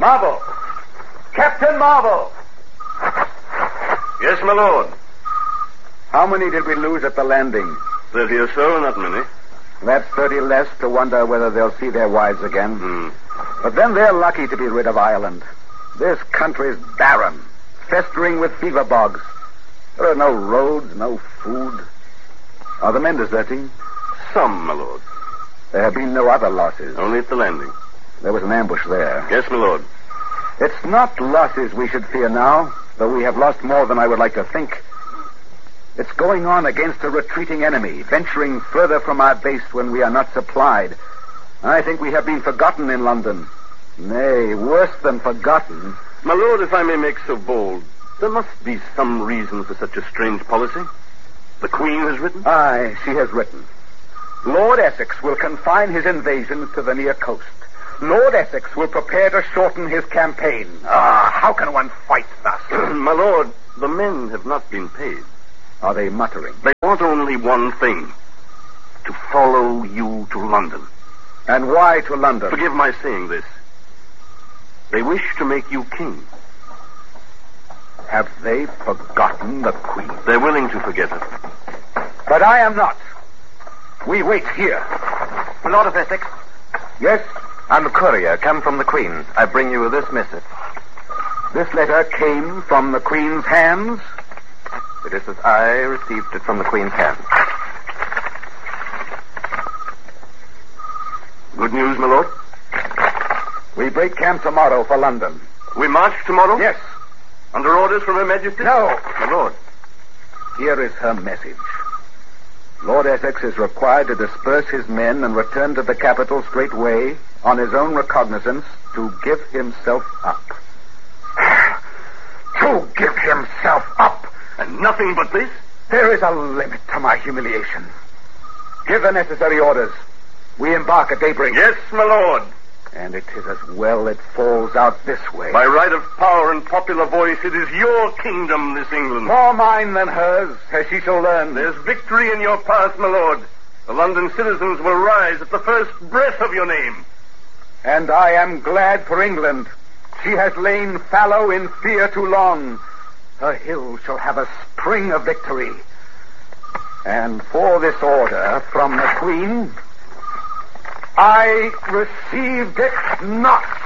Marvel! Captain Marvel! Yes, my lord. How many did we lose at the landing? 30 or so, not many. That's 30 less to wonder whether they'll see their wives again. But then they're lucky to be rid of Ireland. This country's barren, festering with fever bogs. There are no roads, no food. Are the men deserting? Some, my lord. There have been no other losses. Only at the landing. There was an ambush there. Yes, my lord. It's not losses we should fear now, though we have lost more than I would like to think. It's going on against a retreating enemy, venturing further from our base when we are not supplied. I think we have been forgotten in London. Nay, worse than forgotten. My lord, if I may make so bold, there must be some reason for such a strange policy. The Queen has written? Aye, she has written. Lord Essex will confine his invasions to the near coast. Lord Essex will prepare to shorten his campaign. How can one fight thus? My lord, the men have not been paid. Are they muttering? They want only one thing. To follow you to London. And why to London? Forgive my saying this. They wish to make you king. Have they forgotten the Queen? They're willing to forget her. But I am not. We wait here. Lord of Essex? Yes? I'm a courier, come from the Queen. I bring you this missive. This letter came from the Queen's hands? It is as I received it from the Queen's hands. Good news, my lord? We break camp tomorrow for London. We march tomorrow? Yes. Under orders from Her Majesty? No. My lord. Here is her message. Lord Essex is required to disperse his men and return to the capital straightway on his own recognizance to give himself up. To give himself up? And nothing but this? There is a limit to my humiliation. Give the necessary orders. We embark at daybreak. Yes, my lord. And it is as well it falls out this way. By right of power and popular voice, it is your kingdom, this England. More mine than hers, as she shall learn. There's victory in your path, my lord. The London citizens will rise at the first breath of your name. And I am glad for England. She has lain fallow in fear too long. Her hill shall have a spring of victory. And for this order from the Queen, I received it not.